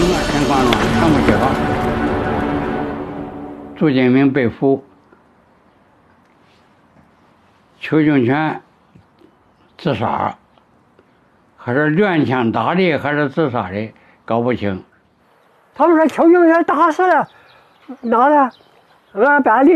情况中全部解放。朱经明被俘，邱敬全自杀，还是乱枪打的，还是自杀的，搞不清。 他们说邱敬全打死了，哪的？俺班里